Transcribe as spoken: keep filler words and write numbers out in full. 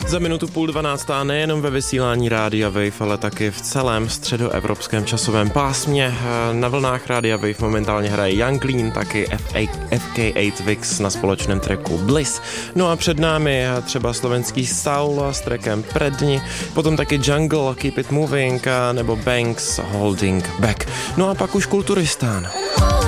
Za minutu půl dvanáctá nejenom ve vysílání Rádia Wave, ale taky v celém středoevropském časovém pásmě. Na vlnách Rádia Wave momentálně hraje Young Lean, taky F K osm Vix na společném tracku Bliss. No a před námi třeba slovenský Saul s trackem Predni, potom taky Jungle, Keep It Moving nebo Banks, Holding Back. No a pak už Kulturistán.